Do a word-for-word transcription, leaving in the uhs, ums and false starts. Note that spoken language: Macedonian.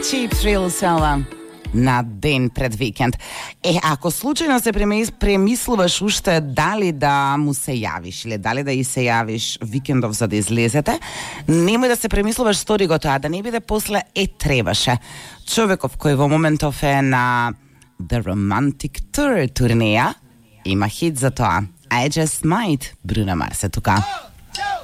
Cheap Thrills на ден пред викенд. Е, ако случајно се премислуваш уште дали да му се јавиш или дали да и се јавиш викендов за да излезете, немој да се премислуваш, стори го тоа, да не биде после е требаше. Човеков кој во моментов е на The Romantic Tour турнеја има хит за тоа. I Just Might, Bruno Mars е тука.